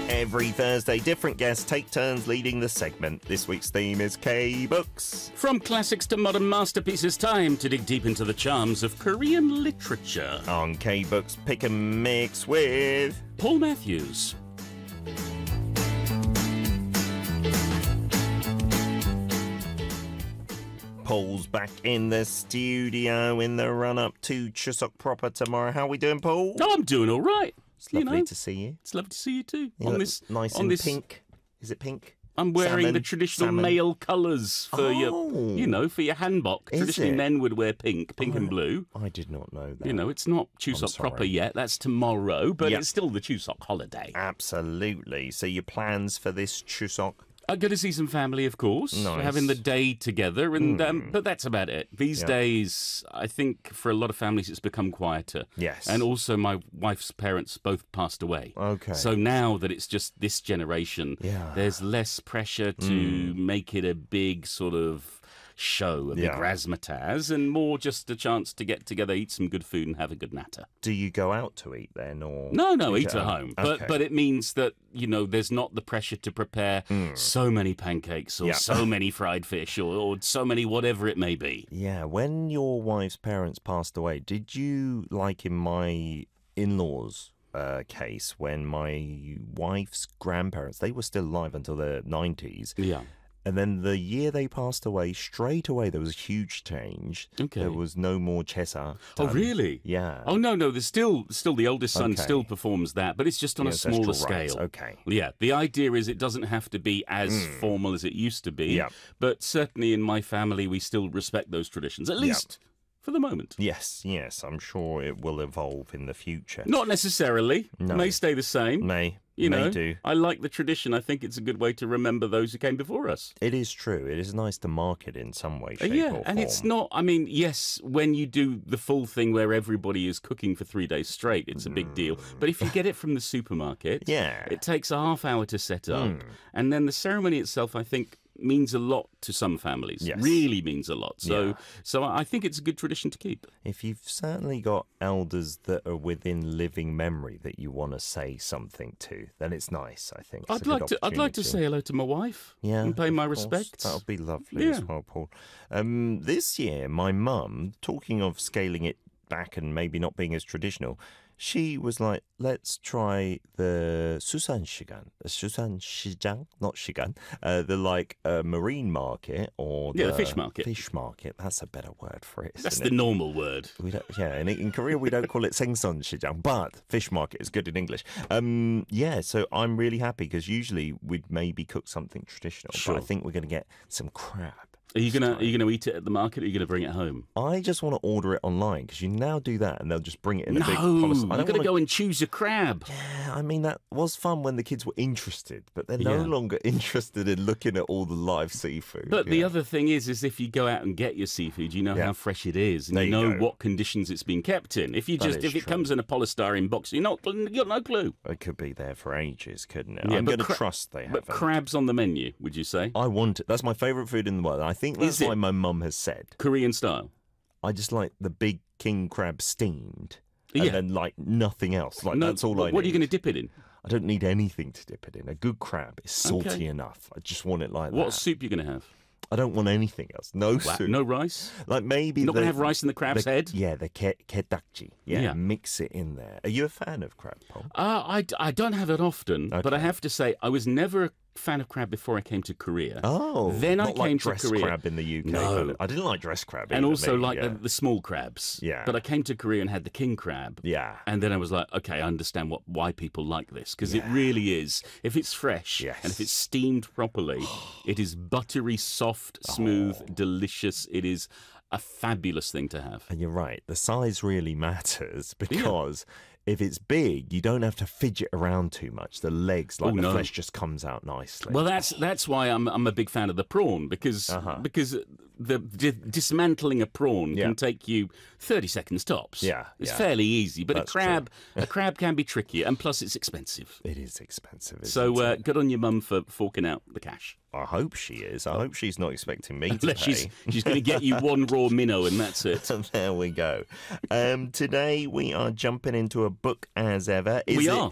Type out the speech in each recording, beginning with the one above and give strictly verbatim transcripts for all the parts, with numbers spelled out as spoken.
Every Thursday, different guests take turns leading the segment. This week's theme is K-Books. From classics to modern masterpieces, time to dig deep into the charms of Korean literature. On K-Books Pick and Mix with Paul Matthews. Paul's back in the studio in the run-up to Chuseok proper tomorrow. How are we doing, Paul? Oh, I'm doing all right. It's lovely you know, to see you. It's lovely to see you too. You on look this, nice on and this, pink. Is it pink? I'm wearing Salmon, the traditional salmon. male colours for Oh. your, you know, for your hanbok. Is Traditionally, it? men would wear pink, pink and blue. I did not know that. You know, it's not I'm Chuseok sorry. proper yet. That's tomorrow, but Yep. it's still the Chuseok holiday. Absolutely. So your plans for this Chuseok? I'm going to see some family, of course. Nice. We're having the day together, and um, but that's about it. These Yeah. days, I think for a lot of families, it's become quieter. Yes. And also, my wife's parents both passed away. Okay. So now that it's just this generation, Yeah. there's less pressure to make it a big sort of show, a big Yeah. razzmatazz, and more just a chance to get together, eat some good food, and have a good natter. Do you go out to eat then, or No, no, eat eat at home. But Okay. but it means that, you know, there's not the pressure to prepare so many pancakes or Yeah. so many fried fish or, or so many whatever it may be. Yeah, when your wife's parents passed away, did you, like in my in-laws' uh, case, when my wife's grandparents, they were still alive until the nineties, Yeah. and then the year they passed away, straight away there was a huge change. Okay. There was no more chesa. Oh, done. really? Yeah. Oh, no, no, there's still still the oldest son Okay. still performs that, but it's just on The a smaller ancestral rites, scale. okay. Yeah, the idea is it doesn't have to be as formal as it used to be, Yeah. but certainly in my family we still respect those traditions, at least for the moment. Yes, yes, I'm sure it will evolve in the future. Not necessarily. No. May stay the same. May. You may know, do. I like the tradition. I think it's a good way to remember those who came before us. It is true. It is nice to mark it in some way, shape, Uh, yeah, or and it's form. not, I mean, yes, when you do the full thing where everybody is cooking for three days straight, it's a big deal. But if you get it from the supermarket, Yeah. it takes a half hour to set up. And then the ceremony itself, I think, means a lot to some families. Yes. Really means a lot. So, Yeah. so I think it's a good tradition to keep. If you've certainly got elders that are within living memory that you want to say something to, then it's nice, I think. It's a I'd good like to. I'd like to opportunity. say hello to my wife. Yeah, and pay of my course. respects. That would be lovely Yeah. as well, Paul. Um, this year, my mum, talking of scaling it back and maybe not being as traditional, she was like, let's try the Susan Shigan, the Susan Shijang, not Shigan, uh, the like uh, marine market or Yeah, the fish market. Fish market. That's a better word for it. That's isn't the it? normal word. We don't, yeah, and in Korea we don't call it Sengson Shijang, but fish market is good in English. Um, yeah, so I'm really happy because usually we'd maybe cook something traditional, Sure. but I think we're going to get some crab. Are you this gonna time. Are you gonna eat it at the market, or are you gonna bring it home? I just want to order it online because you now do that and they'll just bring it in a big No, polyester- you've I got don't to wanna- go and choose a crab. Yeah, I mean, that was fun when the kids were interested, but they're no Yeah. longer interested in looking at all the live seafood. But the yeah. other thing is, is if you go out and get your seafood, you know Yeah. how fresh it is, and There you you know go. what conditions it's been kept in. If you That just is if it true. comes in a polystyrene box, you're not you got no clue. It could be there for ages, couldn't it? Yeah, I'm but going to cra- trust they But haven't. crabs on the menu, would you say? I want it. That's my favourite food in the world. I think that's Is it? why my mum has said. Korean style. I just like the big king crab steamed. And Yeah. then, like, nothing else. Like, No, that's all what, I need. What are you going to dip it in? I don't need anything to dip it in. A good crab is salty Okay. enough. I just want it like What that. soup you going to have? I don't want anything else. No Wow, soup. no rice. Like, maybe You're not the, going to have rice in the crab's the- head. Yeah, the ke, kedakji. Yeah, Yeah. mix it in there. Are you a fan of crab, Paul? Uh, I, I don't have it often, but I Okay. have to say I was never a fan of crab before I came to Korea. Oh, Then I not like came to dress Korea. crab in the U K. No. kind of- I didn't like dress crab. And either, also me, like yeah. the, the small crabs. Yeah. But I came to Korea and had the king crab. Yeah. And then I was like, okay, I understand what why people like this, because it really is. If it's fresh Yes. and if it's steamed properly, it is buttery, soft, smooth, Oh. delicious. It is a fabulous thing to have. And you're right, the size really matters because if it's big, you don't have to fidget around too much. The legs, like Oh, the no. flesh just comes out nicely. Well, that's that's why I'm I'm a big fan of the prawn, because Uh-huh. because the di- dismantling a prawn Yeah. can take you thirty seconds tops. Yeah, it's yeah. fairly easy, but That's a crab a crab can be tricky, and plus it's expensive. it is expensive. Isn't So uh, it? good on your mum for forking out the cash. I hope she is. I hope she's not expecting me to Unless pay. she's she's going to get you one raw minnow and that's it. There we go. Um, today we are jumping into a book as ever. Is We it, are.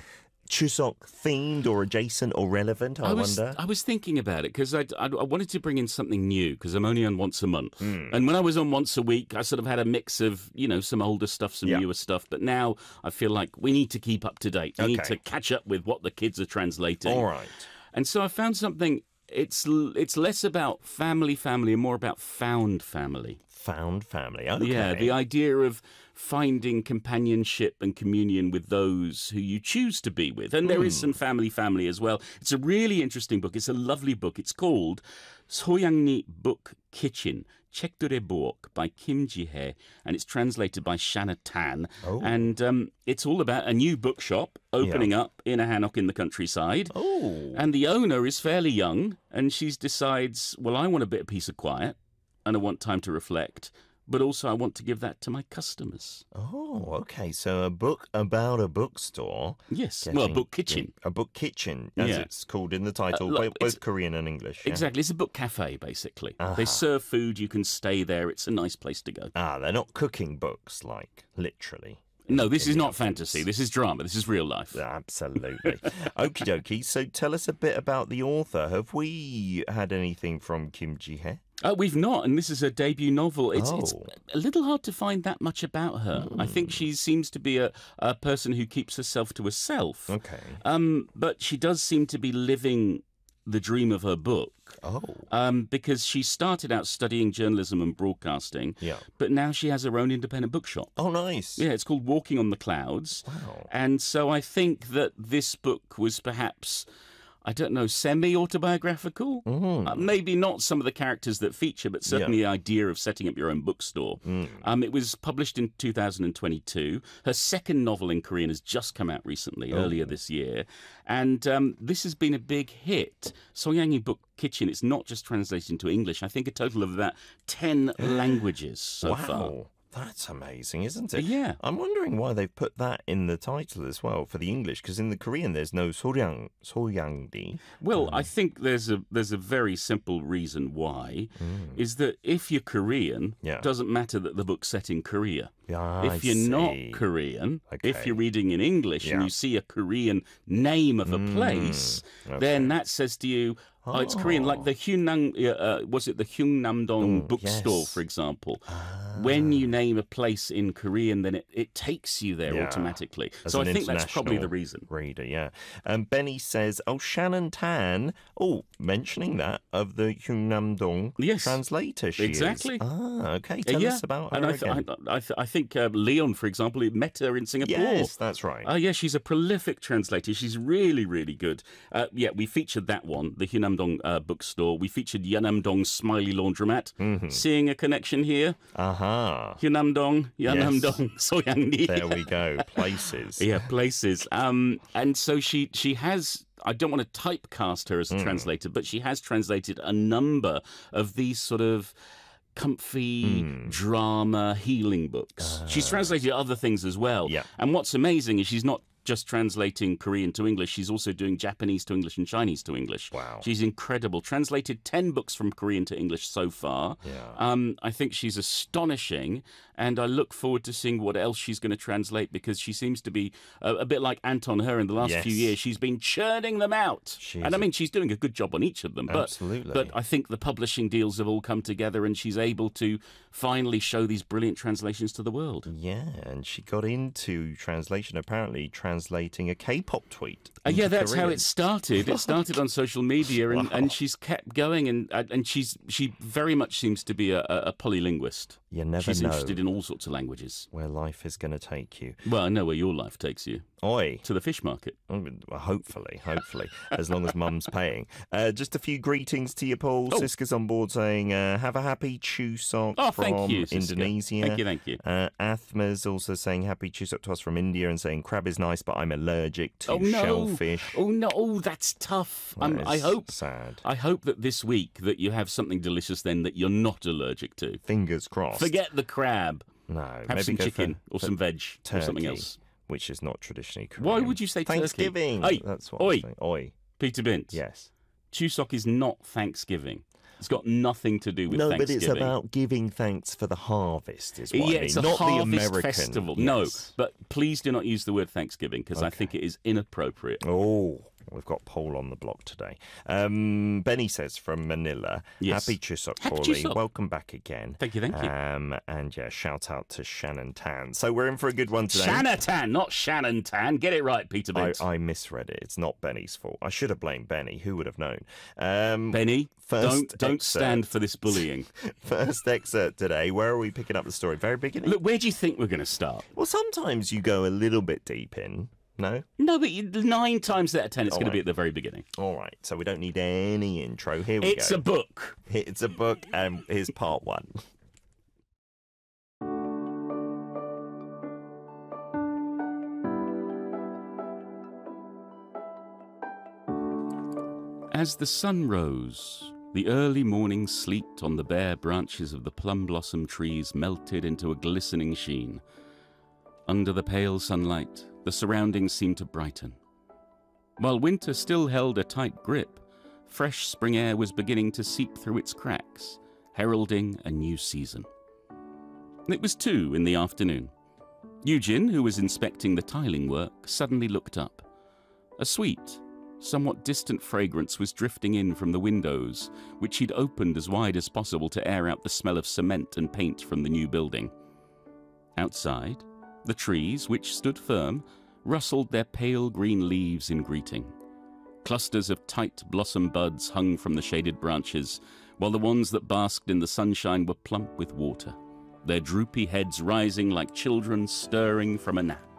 Chuseok themed or adjacent or relevant, I, I was, wonder? I was thinking about it because I, I, I wanted to bring in something new because I'm only on once a month. Mm. And when I was on once a week, I sort of had a mix of, you know, some older stuff, some Yeah. newer stuff. But now I feel like we need to keep up to date. We need Okay. to catch up with what the kids are translating. All right. And so I found something, it's, l- it's less about family, family, and more about found family. Found family. Okay. Yeah, the idea of finding companionship and communion with those who you choose to be with. And there is some family family as well. It's a really interesting book. It's a lovely book. It's called Soyangni Book Kitchen, Chekdure Book by Kim Ji-hye, and it's translated by Shanna Tan. Oh. And um, it's all about a new bookshop opening up in a hanok in the countryside. Oh. And the owner is fairly young, and she decides, well, I want a bit of peace of quiet, and I want time to reflect, but also I want to give that to my customers. Oh, okay. So a book about a bookstore. Yes, well, a Getting- book kitchen. A book kitchen, as Yeah. it's called in the title, Uh, look, both, both it's- Korean and English. yeah? Exactly, it's a book cafe, basically. Uh-huh. They serve food, you can stay there, it's a nice place to go. Ah, they're not cooking books, like, literally. No, this in is the not ovens. fantasy, this is drama, this is real life. Absolutely. Okie dokie. So tell us a bit about the author. Have we had anything from Kim Ji-hye? Uh, we've not, and this is her debut novel. It's, it's Oh. a little hard to find that much about her. I think she seems to be a, a person who keeps herself to herself. Okay. Um, but she does seem to be living the dream of her book. Oh. Um, because she started out studying journalism and broadcasting, Yeah. but now she has her own independent bookshop. Oh, nice. Yeah, it's called Walking on the Clouds. Wow. And so I think that this book was perhaps, I don't know, semi-autobiographical? Mm. Uh, maybe not some of the characters that feature, but certainly the idea of setting up your own bookstore. Mm. Um, it was published in two thousand twenty-two. Her second novel in Korean has just come out recently, earlier this year. And um, this has been a big hit. Soyangi Book Kitchen, it's not just translated into English. I think a total of about ten languages so wow. far. That's amazing, isn't it? Yeah. I'm wondering why they've put that in the title as well for the English, because in the Korean there's no 소량, 소양리. Well, I think there's a there's a very simple reason why, is that if you're Korean, Yeah. doesn't matter that the book's set in Korea. Yeah, if I you're not see. Korean, Okay. if you're reading in English Yeah. and you see a Korean name of a place, then that says to you, oh, it's Korean. Like the Hyunam, uh, uh, was it the Hyungnam-dong Oh, bookstore, yes. for example? When you name a place in Korean, then it, it takes you there Yeah. automatically. As so I an think that's probably the international reason. Reader, yeah. Um, Benny says, oh, Shannon Tan. Oh, mentioning that of the Hyungnam-dong Yes. translator she Exactly. is. Ah, okay. Uh, Tell yeah. us about her and I, th- again. I, I, th- I think uh, Leon, for example, he met her in Singapore. Yes, that's right. Oh, yeah, she's a prolific translator. She's really, really good. Uh, yeah, we featured that one, the Hyunam-dong uh, bookstore. We featured Yeonam-dong Smiley Laundromat. Mm-hmm. Seeing a connection here? Aha. Hyunam-dong, Yeonam-dong, Soyangni. There we go. Places. Yeah, places. Um, and so she she has. I don't want to typecast her as Mm. a translator, but she has translated a number of these sort of comfy Hmm. drama healing books. She's translated other things as well. Ah. Yeah. And what's amazing is she's not just translating Korean to English, she's also doing Japanese to English and Chinese to English. Wow. She's incredible. Translated ten books from Korean to English so far. Yeah. Um, I think she's astonishing, and I look forward to seeing what else she's going to translate because she seems to be a, a bit like Anton Her in the last Yes. few years. She's been churning them out. She's and I a- mean, she's doing a good job on each of them. But, Absolutely. But I think the publishing deals have all come together, and she's able to finally show these brilliant translations to the world. Yeah, and she got into translation, apparently translating a K-pop tweet. Uh, yeah, into that's how Korean. it started. It started on social media, and, Wow. and she's kept going, and uh, and she's she very much seems to be a, a a polylinguist. You never She's know interested in all sorts of languages. where life is going to take you. Well, I know where your life takes you. Oi. To the fish market. Oh, well, hopefully, hopefully, as long as Mum's paying. Uh, just a few greetings to you, Paul. Oh. Siska's on board saying, uh, have a happy Chuseok Oh, from thank you, Siska. Indonesia. Thank you, thank you. Uh, Athma's also saying happy Chuseok to us from India and saying crab is nice, but I'm allergic to Oh, no. shellfish. Oh, no. Oh, that's tough. That Um, I is hope sad. I hope that this week that you have something delicious then that you're not allergic to. Fingers crossed. Forget the crab. No, Have maybe some go chicken for, or for some veg or something turkey, else. which is not traditionally Korean. Why would you say turkey? Thanksgiving? Oi, That's what oi. I'm saying. Oi. Peter Bint. Yes. Chuseok is not Thanksgiving. It's got nothing to do with no, Thanksgiving. but it's about giving thanks for the harvest, is what yeah, I mean. it's a Not harvest the American festival. Yes. No, but please do not use the word Thanksgiving because I Okay. think it is inappropriate. Oh, we've got Paul on the block today. Um, Benny says from Manila, Yes. Happy Chuseok, Happy Paulie. Chuseok. Welcome back again. Thank you, thank you. Um, and yeah, shout out to Shannon Tan. So we're in for a good one today. Shannon Tan, not Shannon Tan. Get it right, Peter I, Bint. I misread it. It's not Benny's fault. I should have blamed Benny. Who would have known? Um, Benny, first don't don't excerpt. stand for this bullying. First excerpt today. Where are we picking up the story? Very beginning? Look, where do you think we're going to start? Well, sometimes you go a little bit deep in. No? No, but you- nine times out of ten, it's All going to be right. at the very beginning. All right. So we don't need any intro. Here we It's go. a book. It's a book, and here's part one. As the sun rose, the early morning sleet on the bare branches of the plum blossom trees melted into a glistening sheen. Under the pale sunlight, the surroundings seemed to brighten. While winter still held a tight grip, fresh spring air was beginning to seep through its cracks, heralding a new season. It was two in the afternoon. Eugene, who was inspecting the tiling work, suddenly looked up. A sweet, somewhat distant fragrance was drifting in from the windows, which he'd opened as wide as possible to air out the smell of cement and paint from the new building. Outside, the trees, which stood firm, rustled their pale green leaves in greeting. Clusters of tight blossom buds hung from the shaded branches, while the ones that basked in the sunshine were plump with water, their droopy heads rising like children stirring from a nap.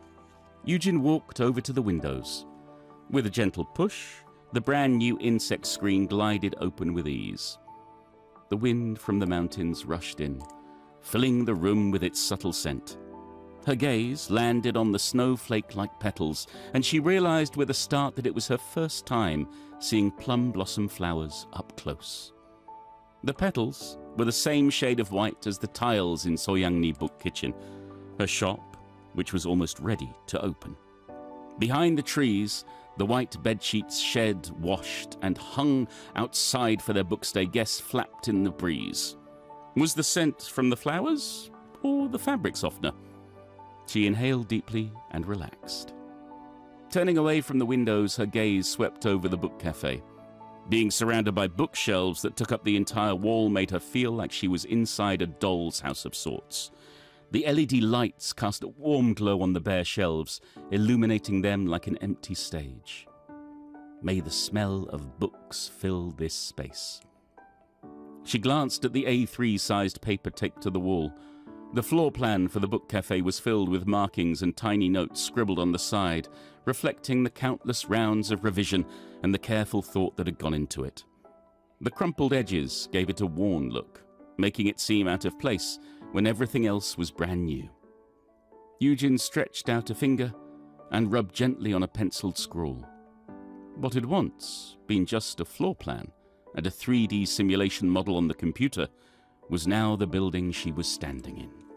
Eugene walked over to the windows. With a gentle push, the brand new insect screen glided open with ease. The wind from the mountains rushed in, filling the room with its subtle scent. Her gaze landed on the snowflake-like petals, and she realized with a start that it was her first time seeing plum blossom flowers up close. The petals were the same shade of white as the tiles in Soyangni Book Kitchen, her shop, which was almost ready to open. Behind the trees, the white bedsheets shed, washed, and hung outside for their bookstay guests flapped in the breeze. Was the scent from the flowers or the fabric softener? She inhaled deeply and relaxed. Turning away from the windows, her gaze swept over the book cafe. Being surrounded by bookshelves that took up the entire wall made her feel like she was inside a doll's house of sorts. The L E D lights cast a warm glow on the bare shelves, illuminating them like an empty stage. May the smell of books fill this space. She glanced at the A three sized paper taped to the wall. The floor plan for the book cafe was filled with markings and tiny notes scribbled on the side, reflecting the countless rounds of revision and the careful thought that had gone into it. The crumpled edges gave it a worn look, making it seem out of place when everything else was brand new. Eugene stretched out a finger and rubbed gently on a penciled scrawl. What had once been just a floor plan and a three D simulation model on the computer was now the building she was standing in.